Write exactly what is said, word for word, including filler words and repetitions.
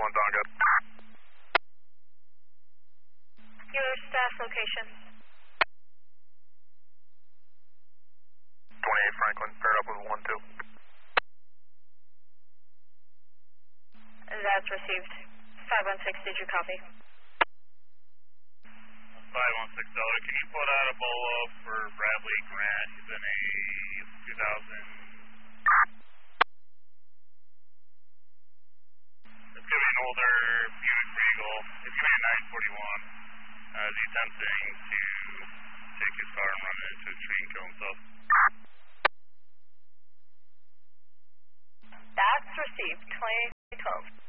one, Donga. Your staff location. twenty-eight Franklin, paired up with one two. That's received. five one six, did you copy? five one six Dollar, can you put out a bolo for Bradley Grant? He's in a two thousand. It's going to be an older Buick Regal. It's going to be a nine forty-one. Uh, he's attempting to take his car and run it into a tree and kill himself. That's received. twenty twelve.